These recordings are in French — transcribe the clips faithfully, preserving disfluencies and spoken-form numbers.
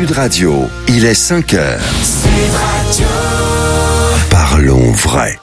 Sud Radio, il est cinq heures. Sud Radio. Parlons vrai.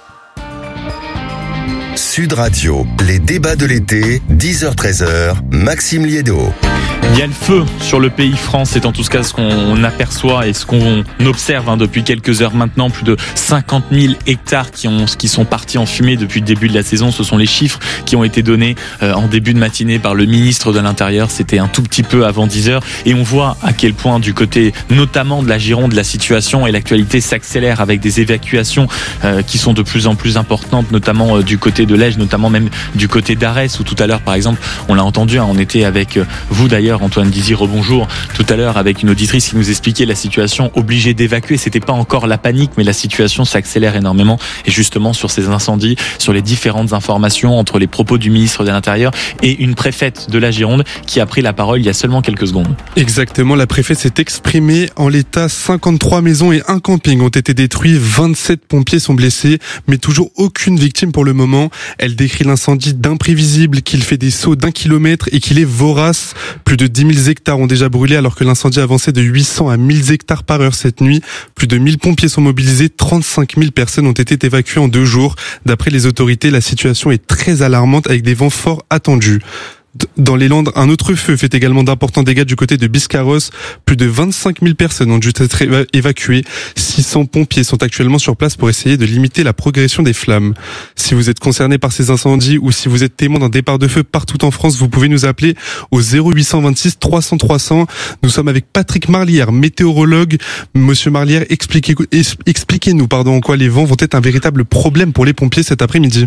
Sud Radio, les débats de l'été, dix heures treize heures, Maxime Liédo. Il y a le feu sur le pays France, c'est en tout cas ce qu'on aperçoit et ce qu'on observe hein, depuis quelques heures maintenant. Plus de cinquante mille hectares qui, ont, qui sont partis en fumée depuis le début de la saison. Ce sont les chiffres qui ont été donnés euh, en début de matinée par le ministre de l'Intérieur. C'était un tout petit peu avant dix heures. Et on voit à quel point du côté notamment de la Gironde, la situation et l'actualité s'accélère avec des évacuations euh, qui sont de plus en plus importantes, notamment euh, du côté de l'Ège, notamment même du côté d'Arès, où tout à l'heure par exemple, on l'a entendu, hein, on était avec euh, vous d'ailleurs, Antoine Dizy, rebonjour, tout à l'heure avec une auditrice qui nous expliquait la situation, obligée d'évacuer. C'était pas encore la panique, mais la situation s'accélère énormément. Et justement sur ces incendies, sur les différentes informations entre les propos du ministre de l'Intérieur et une préfète de la Gironde qui a pris la parole il y a seulement quelques secondes. Exactement, la préfète s'est exprimée. En l'état, cinquante-trois maisons et un camping ont été détruits, vingt-sept pompiers sont blessés, mais toujours aucune victime pour le moment. Elle décrit l'incendie d'imprévisible, qu'il fait des sauts d'un kilomètre et qu'il est vorace. Plus de dix mille hectares ont déjà brûlé alors que l'incendie avançait de huit cents à mille hectares par heure cette nuit. Plus de mille pompiers sont mobilisés, trente-cinq mille personnes ont été évacuées en deux jours. D'après les autorités, la situation est très alarmante avec des vents forts attendus. Dans les Landes, un autre feu fait également d'importants dégâts du côté de Biscarrosse. Plus de vingt-cinq mille personnes ont dû être évacuées. six cents pompiers sont actuellement sur place pour essayer de limiter la progression des flammes. Si vous êtes concerné par ces incendies ou si vous êtes témoin d'un départ de feu partout en France, vous pouvez nous appeler au zéro huit cent vingt-six trois cents trois cents. Nous sommes avec Patrick Marlière, météorologue. Monsieur Marlière, expliquez, expliquez-nous pardon, en quoi les vents vont être un véritable problème pour les pompiers cet après-midi.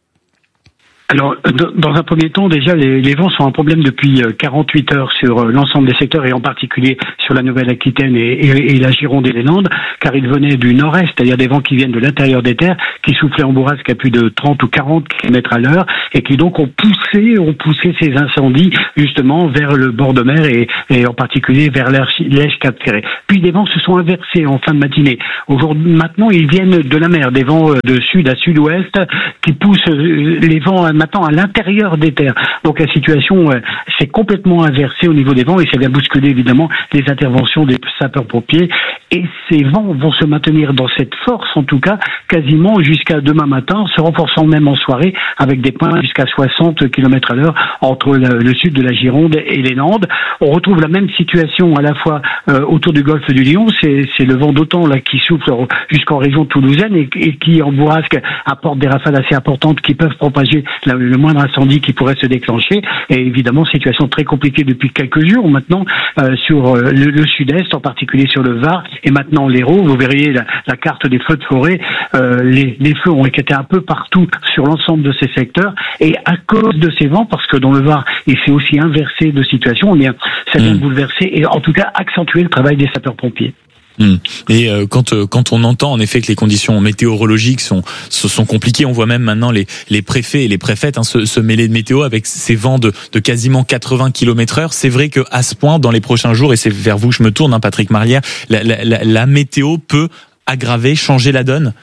Alors, dans un premier temps, déjà, les, les vents sont un problème depuis quarante-huit heures sur l'ensemble des secteurs et en particulier sur la Nouvelle-Aquitaine et, et, et la Gironde et les Landes, car ils venaient du nord-est, c'est-à-dire des vents qui viennent de l'intérieur des terres, qui soufflaient en bourrasque à plus de trente ou quarante kilomètres à l'heure et qui donc ont poussé, ont poussé ces incendies justement vers le bord de mer et, et en particulier vers l'Èche Cap-Ferret. Puis des vents se sont inversés en fin de matinée. Aujourd'hui, maintenant, ils viennent de la mer, des vents de sud à sud-ouest qui poussent les vents maintenant à l'intérieur des terres. Donc la situation euh, s'est complètement inversée au niveau des vents et ça vient bousculer évidemment les interventions des sapeurs-pompiers. Et ces vents vont se maintenir dans cette force, en tout cas, quasiment jusqu'à demain matin, se renforçant même en soirée avec des points jusqu'à soixante kilomètres à l'heure entre le, le sud de la Gironde et les Landes. On retrouve la même situation à la fois euh, autour du golfe du Lion, c'est, c'est le vent d'OTAN là qui souffle jusqu'en région toulousaine et, et qui en bourrasque apporte des rafales assez importantes qui peuvent propager la, le moindre incendie qui pourrait se déclencher. Et évidemment, situation très compliquée depuis quelques jours maintenant euh, sur euh, le, le sud-est, en particulier sur le Var. Et maintenant l'Hérault, vous verriez la, la carte des feux de forêt, euh, les, les feux ont éclaté un peu partout sur l'ensemble de ces secteurs, et à cause de ces vents, parce que dans le Var, il s'est aussi inversé de situation, on est, ça vient mmh. bouleverser et en tout cas accentuer le travail des sapeurs-pompiers. Mmh. Et euh, quand euh, quand on entend en effet que les conditions météorologiques sont se sont compliquées, on voit même maintenant les les préfets et les préfètes hein, se, se mêler de météo avec ces vents de de quasiment quatre-vingts kilomètres heure. C'est vrai que à ce point, dans les prochains jours, et c'est vers vous que je me tourne, hein, Patrick Marlière, la, la, la, la météo peut aggraver, changer la donne.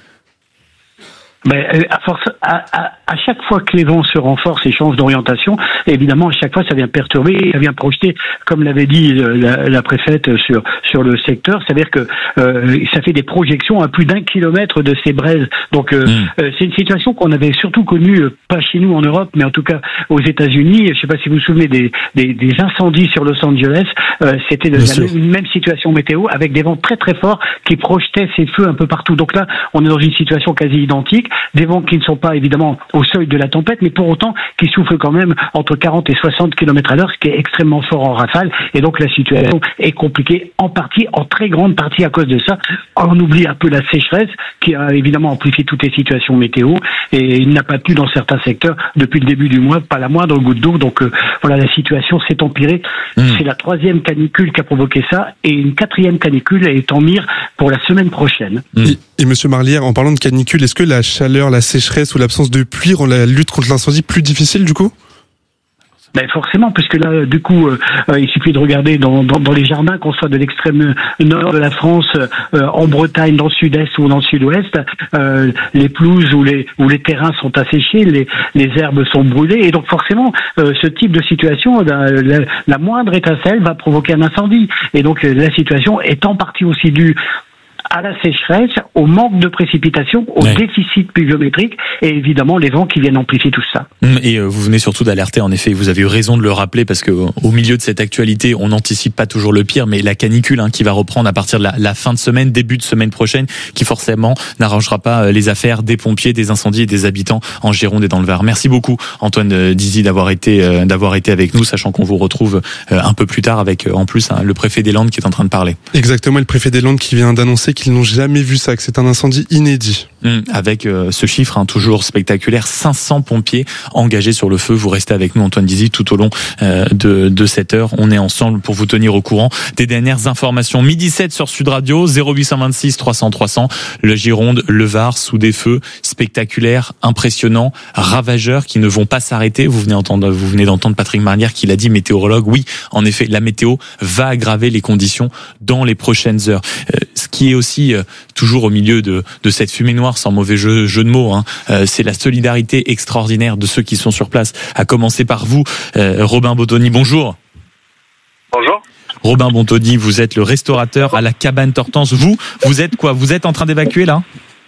Ben, à force, à, à, à chaque fois que les vents se renforcent et changent d'orientation, évidemment, à chaque fois, ça vient perturber, ça vient projeter, comme l'avait dit la, la préfète sur sur le secteur, c'est-à-dire que euh, ça fait des projections à plus d'un kilomètre de ces braises. Donc, euh, mmh. euh, c'est une situation qu'on avait surtout connue, euh, pas chez nous en Europe, mais en tout cas aux États-Unis. Je ne sais pas si vous vous souvenez des des, des incendies sur Los Angeles. Euh, c'était de, la, une même situation météo avec des vents très très forts qui projetaient ces feux un peu partout. Donc là, on est dans une situation quasi identique. Des vents qui ne sont pas évidemment au seuil de la tempête, mais pour autant qui soufflent quand même entre quarante et soixante kilomètres à l'heure, ce qui est extrêmement fort en rafale. Et donc la situation est compliquée en partie, en très grande partie à cause de ça. On oublie un peu la sécheresse qui a évidemment amplifié toutes les situations météo et il n'a pas plu dans certains secteurs depuis le début du mois, pas la moindre goutte d'eau. Donc euh, voilà, la situation s'est empirée. Mmh. C'est la troisième canicule qui a provoqué ça et une quatrième canicule est en mire pour la semaine prochaine. Mmh. Et, et Monsieur Marlière, en parlant de canicule, est-ce que la chaleur, la sécheresse ou l'absence de pluie rend la lutte contre l'incendie plus difficile du coup ? Ben forcément, puisque là, du coup, euh, il suffit de regarder dans, dans, dans les jardins, qu'on soit de l'extrême nord de la France, euh, en Bretagne, dans le sud-est ou dans le sud-ouest, euh, les pelouses ou les ou les terrains sont asséchés, les les herbes sont brûlées, et donc forcément, euh, ce type de situation, la, la, la moindre étincelle va provoquer un incendie, et donc euh, la situation est en partie aussi due à la sécheresse, au manque de précipitations, au ouais. déficit pluviométrique et évidemment les vents qui viennent amplifier tout ça. Et euh, vous venez surtout d'alerter, en effet, vous avez eu raison de le rappeler, parce que au milieu de cette actualité, on n'anticipe pas toujours le pire, mais la canicule hein, qui va reprendre à partir de la, la fin de semaine, début de semaine prochaine, qui forcément n'arrangera pas les affaires des pompiers, des incendies et des habitants en Gironde et dans le Var. Merci beaucoup Antoine Dizy d'avoir été euh, d'avoir été avec nous, sachant qu'on vous retrouve euh, un peu plus tard avec euh, en plus hein, le préfet des Landes qui est en train de parler. Exactement, le préfet des Landes qui vient d'annoncer qu'ils n'ont jamais vu ça, que c'est un incendie inédit. Mmh, avec euh, ce chiffre hein, toujours spectaculaire, cinq cents pompiers engagés sur le feu. Vous restez avec nous Antoine Dizy tout au long euh, de, de cette heure. On est ensemble pour vous tenir au courant des dernières informations. Midi sept sur Sud Radio, zéro huit cent vingt-six trois cents trois cents. Le Gironde, le Var sous des feux spectaculaires, impressionnants, ravageurs qui ne vont pas s'arrêter. Vous venez entendre, vous venez d'entendre Patrick Marnière qui l'a dit, météorologue. Oui, en effet, la météo va aggraver les conditions dans les prochaines heures. Euh, ce qui est aussi euh, toujours au milieu de, de cette fumée noire, sans mauvais jeu, jeu de mots, hein, euh, c'est la solidarité extraordinaire de ceux qui sont sur place, à commencer par vous, euh, Robin Bontoni, bonjour. Bonjour. Robin Bontoni, vous êtes le restaurateur à la cabane Tortance. Vous, vous êtes quoi? Vous êtes en train d'évacuer là?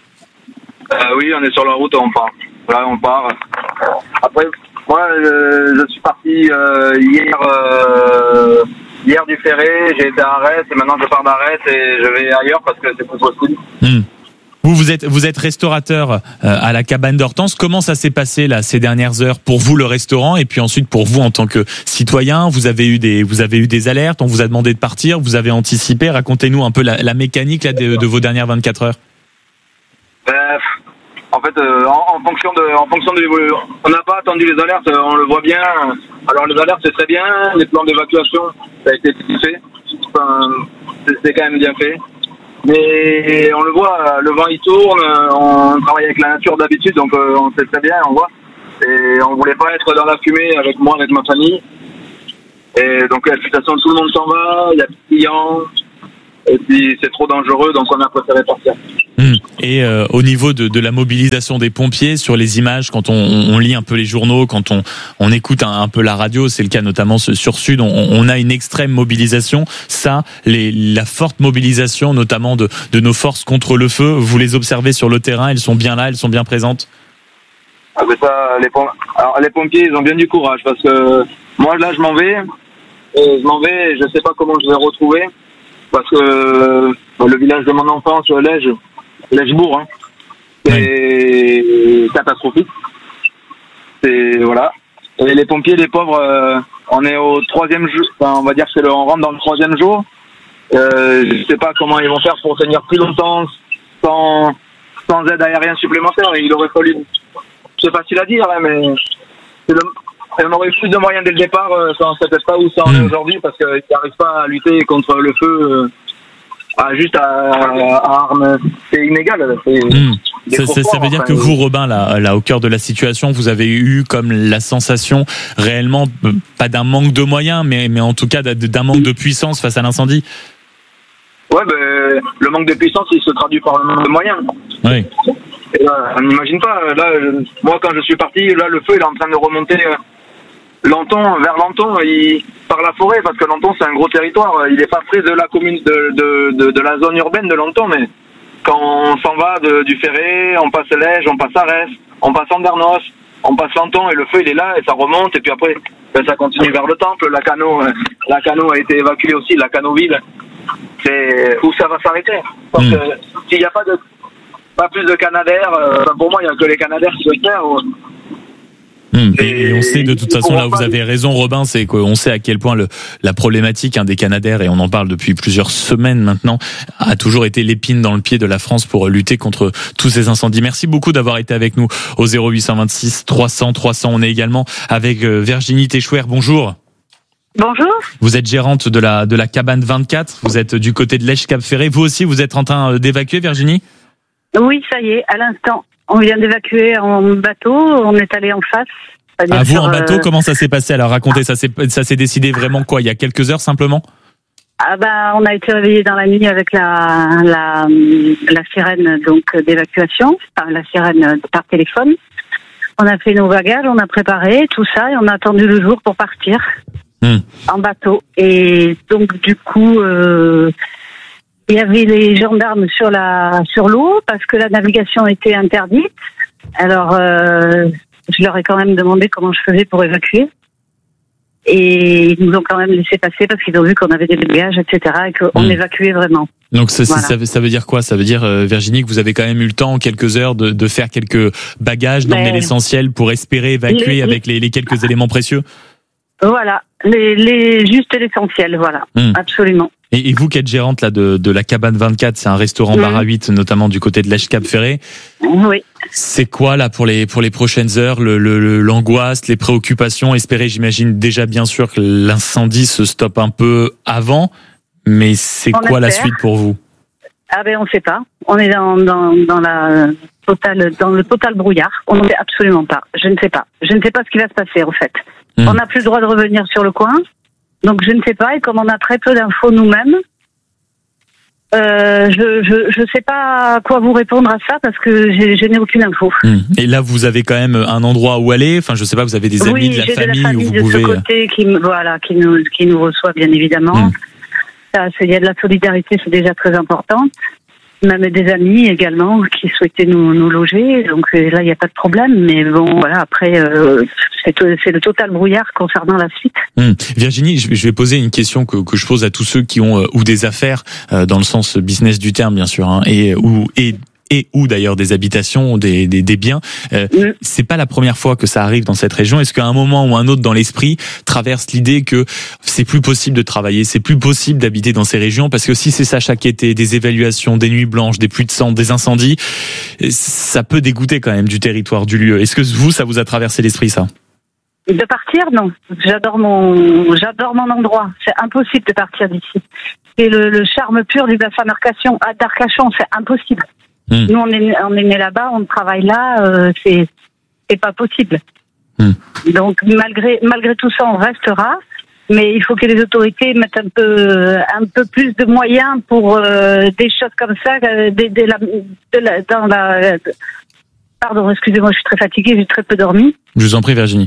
euh, Oui, on est sur la route, on part. Là, on part. Après, moi, je, je suis parti euh, hier... Euh... Hier du Ferré, j'ai été à Arès et maintenant je pars d'Arès et je vais ailleurs parce que c'est plus possible. Mmh. Vous, vous êtes, vous êtes restaurateur euh, à la cabane d'Hortense. Comment ça s'est passé là ces dernières heures pour vous le restaurant et puis ensuite pour vous en tant que citoyen? Vous avez eu des, vous avez eu des alertes, on vous a demandé de partir, vous avez anticipé. Racontez-nous un peu la, la mécanique là de, de vos dernières vingt-quatre heures. Ben, en fait, euh, en, en fonction de, en fonction de, on n'a pas attendu les alertes, on le voit bien. Alors les alertes c'est très bien, les plans d'évacuation ça a été fait, enfin, c'est, c'est quand même bien fait. Mais on le voit, le vent il tourne, on travaille avec la nature d'habitude, donc euh, on sait très bien, on voit. Et on voulait pas être dans la fumée avec moi, avec ma famille. Et donc de toute façon tout le monde s'en va, il y a des clients. Et puis c'est trop dangereux, donc on a préféré partir. Mmh. Et euh, au niveau de, de la mobilisation des pompiers, sur les images, quand on, on lit un peu les journaux, quand on, on écoute un, un peu la radio, c'est le cas notamment sur Sud, on, on a une extrême mobilisation. Ça, les, la forte mobilisation notamment de, de nos forces contre le feu, vous les observez sur le terrain, elles sont bien là, elles sont bien présentes? Ah ben ça, les, pom- Alors, les pompiers, ils ont bien du courage, parce que moi là je m'en vais, et je m'en vais, et je sais pas comment je vais retrouver. Parce que euh, le village de mon enfance, Lège, Lègebourg, hein, c'est oui. catastrophique. C'est voilà. Et les pompiers, les pauvres, euh, on est au troisième jour. Enfin, on va dire que c'est le, on rentre dans le troisième jour. Euh, je sais pas comment ils vont faire pour tenir plus longtemps sans sans aide aérienne supplémentaire. Et il aurait fallu. C'est facile à dire, hein, mais c'est le. Et on aurait eu plus de moyens dès le départ, euh, ça, on ne sait peut-être pas où ça en est aujourd'hui, parce qu'ils n'arrivent pas à lutter contre le feu euh, à, juste à, à armes. C'est inégal. C'est mmh. ça, ça, ça veut dire enfin, que vous, Robin, là, là, au cœur de la situation, vous avez eu comme la sensation réellement, pas d'un manque de moyens, mais, mais en tout cas d'un manque de puissance face à l'incendie? Ouais, ben, le manque de puissance, il se traduit par le manque de moyens. Oui. Et là, on n'imagine pas. Là, je, moi, quand je suis parti, là, le feu, il est en train de remonter... Euh, Lenton, vers Lenton, il, par la forêt, parce que Lenton c'est un gros territoire, il est pas près de la commune, de, de, de, de la zone urbaine de Lenton, mais quand on s'en va de, du Ferré, on passe Lège, on passe Arès, on passe Andernos, on passe Lenton et le feu il est là et ça remonte et puis après ben, ça continue vers le temple, la Cano, la Cano a été évacuée aussi, la Canoville, c'est où ça va s'arrêter. Parce que mmh. s'il n'y a pas de, pas plus de Canadair, euh, pour moi il n'y a que les Canadaires qui se faire. Mmh. Et, et on sait de toute façon, là vous avez raison Robin, c'est qu'on sait à quel point le, la problématique hein, des Canadair, et on en parle depuis plusieurs semaines maintenant, a toujours été l'épine dans le pied de la France pour lutter contre tous ces incendies. Merci beaucoup d'avoir été avec nous au zéro huit cent vingt-six trois cents trois cents. On est également avec Virginie Téchouer. Bonjour. Bonjour. Vous êtes gérante de la, de la cabane vingt-quatre, vous êtes du côté de Lège-Cap-Ferré. Vous aussi, vous êtes en train d'évacuer, Virginie? Oui, ça y est, à l'instant. On vient d'évacuer en bateau, on est allé en face À vous, en bateau, euh... comment ça s'est passé? Alors racontez, ça s'est, ça s'est décidé vraiment quoi, il y a quelques heures simplement? Ah ben, on a été réveillés dans la nuit avec la, la, la sirène donc d'évacuation, enfin, la sirène par téléphone. On a fait nos bagages, on a préparé tout ça et on a attendu le jour pour partir mmh. en bateau. Et donc du coup, euh, il y avait les gendarmes sur la sur l'eau parce que la navigation était interdite. Alors, euh, je leur ai quand même demandé comment je faisais pour évacuer. Et ils nous ont quand même laissé passer parce qu'ils ont vu qu'on avait des bagages, et cetera et qu'on mmh. évacuait vraiment. Donc ça, voilà. ça, ça veut dire quoi? Ça veut dire, euh, Virginie, que vous avez quand même eu le temps en quelques heures de, de faire quelques bagages, d'emmener Mais l'essentiel pour espérer évacuer les, avec les, les quelques éléments précieux? Voilà, les, les, juste l'essentiel, voilà, mmh. absolument. Et, et vous qui êtes gérante là de, de la Cabane vingt-quatre, c'est un restaurant mmh. bar à huit, notamment du côté de l'Esch-Cap-Ferré. Oui. C'est quoi là pour les pour les prochaines heures, le, le, l'angoisse, les préoccupations? Espérer, j'imagine déjà bien sûr que l'incendie se stoppe un peu avant, mais c'est on quoi espère. La suite pour vous? Ah ben on sait pas. On est dans dans dans la totale dans le total brouillard. On ne sait absolument pas. Je ne sais pas. Je ne sais pas ce qui va se passer en fait. Mmh. On n'a plus le droit de revenir sur le coin. Donc je ne sais pas, et comme on a très peu d'infos nous-mêmes, euh, je je je sais pas quoi vous répondre à ça parce que j'ai, je n'ai aucune info. Mmh. Et là, vous avez quand même un endroit où aller. Enfin, je sais pas, vous avez des amis, oui, de la j'ai famille, de la famille où vous de pouvez. Ce côté qui voilà, qui nous qui nous reçoit bien évidemment. Mmh. Ça, c'est, il y a de la solidarité, c'est déjà très important. Même des amis également qui souhaitaient nous, nous loger, donc là il n'y a pas de problème, mais bon voilà, après euh, c'est, c'est le total brouillard concernant la suite. Hum. Virginie, je vais poser une question que, que je pose à tous ceux qui ont euh, ou des affaires euh, dans le sens business du terme bien sûr, hein, et ou et et ou d'ailleurs des habitations, des, des, des biens. Euh, mmh. C'est pas la première fois que ça arrive dans cette région. Est-ce qu'à un moment ou un autre dans l'esprit traverse l'idée que c'est plus possible de travailler, c'est plus possible d'habiter dans ces régions parce que si c'est ça chaque été, des évaluations, des nuits blanches, des pluies de sang, des incendies, ça peut dégoûter quand même du territoire, du lieu. Est-ce que vous, ça vous a traversé l'esprit ça? De partir, non. J'adore mon, j'adore mon endroit. C'est impossible de partir d'ici. C'est le, le charme pur du bassin d'Arcachon. À d'Arcachon, c'est impossible. Mmh. Nous, on est, on est né là-bas, on travaille là, euh, c'est, c'est pas possible. Mmh. Donc, malgré, malgré tout ça, on restera, mais il faut que les autorités mettent un peu, un peu plus de moyens pour euh, des choses comme ça, euh, de, de la, de la, dans la. Pardon, excusez-moi, je suis très fatiguée, j'ai très peu dormi. Je vous en prie, Virginie.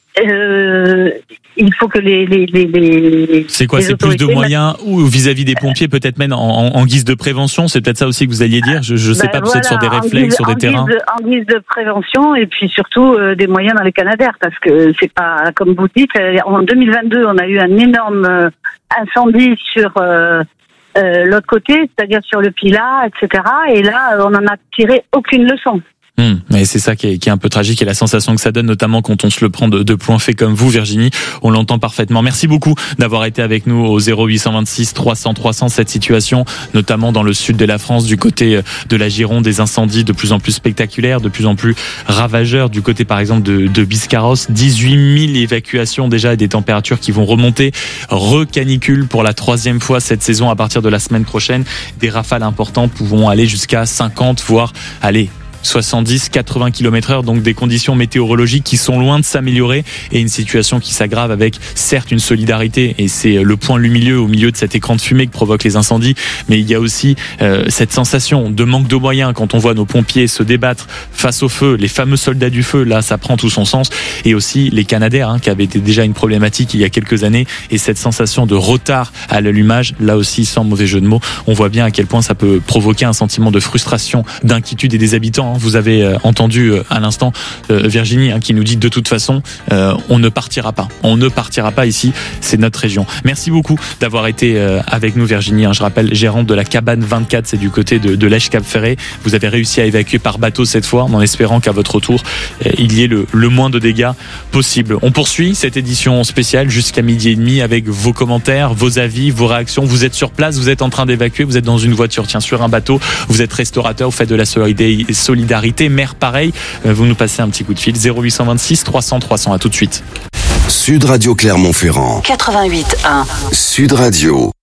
Euh, il faut que les les les, les c'est quoi, les c'est plus de moyens ou vis-à-vis des pompiers, peut-être même en, en, en guise de prévention, c'est peut-être ça aussi que vous alliez dire. Je je sais ben pas, voilà, peut-être sur des réflexes, guise, sur des en terrains. Guise de, en guise de prévention et puis surtout euh, des moyens dans les Canadaires parce que c'est pas comme vous dites. En deux mille vingt-deux, on a eu un énorme euh, incendie sur euh, euh, l'autre côté, c'est-à-dire sur le Pilat, et cetera. Et là, on en a tiré aucune leçon. Hum, mais c'est ça qui est, qui est un peu tragique et la sensation que ça donne, notamment quand on se le prend de, de point fait comme vous, Virginie, on l'entend parfaitement. Merci beaucoup d'avoir été avec nous au zéro huit cent vingt-six trois cents trois cents. Cette situation, notamment dans le sud de la France, du côté de la Gironde, des incendies de plus en plus spectaculaires, de plus en plus ravageurs, du côté par exemple de, de Biscarrosse, dix-huit mille évacuations déjà et des températures qui vont remonter. Recanicule pour la troisième fois cette saison à partir de la semaine prochaine. Des rafales importantes pouvant aller jusqu'à cinquante, voire aller soixante-dix, quatre-vingts kilomètres heure, donc des conditions météorologiques qui sont loin de s'améliorer et une situation qui s'aggrave avec certes une solidarité et c'est le point lumineux au milieu de cet écran de fumée que provoquent les incendies, mais il y a aussi euh, cette sensation de manque de moyens quand on voit nos pompiers se débattre face au feu, les fameux soldats du feu, là ça prend tout son sens, et aussi les Canadaires hein, qui avaient été déjà une problématique il y a quelques années et cette sensation de retard à l'allumage, là aussi sans mauvais jeu de mots, on voit bien à quel point ça peut provoquer un sentiment de frustration, d'inquiétude et des habitants. Vous avez entendu à l'instant Virginie qui nous dit de toute façon on ne partira pas, on ne partira pas ici, c'est notre région. Merci beaucoup d'avoir été avec nous Virginie, je rappelle gérante de la Cabane vingt-quatre, c'est du côté de, de l'Esch-Cap-Ferré. Vous avez réussi à évacuer par bateau cette fois en espérant qu'à votre retour il y ait le, le moins de dégâts possible. On poursuit cette édition spéciale jusqu'à midi et demi avec vos commentaires, vos avis, vos réactions. Vous êtes sur place, vous êtes en train d'évacuer, vous êtes dans une voiture, tiens sur un bateau, vous êtes restaurateur, vous faites de la solidarité Solidarité, mère pareil, vous nous passez un petit coup de fil zéro huit cent vingt-six trois cents trois cents. À tout de suite. Sud Radio Clermont-Ferrand quatre-vingt-huit un. Sud Radio.